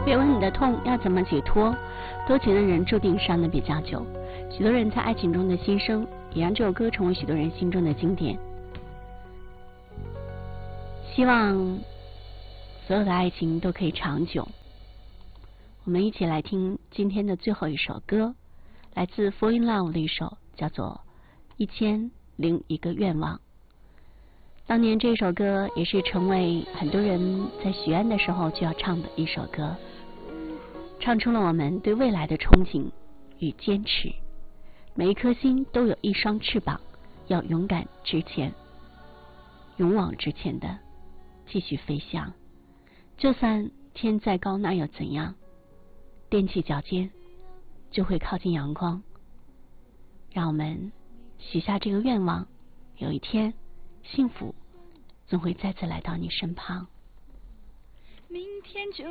别问你的痛要怎么解脱，多情的人注定伤得比较久。许多人在爱情中的心声，也让这首歌成为许多人心中的经典。希望所有的爱情都可以长久。我们一起来听今天的最后一首歌，来自 Fall in Love 的一首，叫做1001个愿望。当年这首歌也是成为很多人在许愿的时候就要唱的一首歌，唱出了我们对未来的憧憬与坚持。每一颗心都有一双翅膀，要勇敢直前，勇往直前的继续飞翔。就算天再高那又怎样，踮起脚尖就会靠近阳光。让我们许下这个愿望，有一天幸福总会再次来到你身旁。 明天就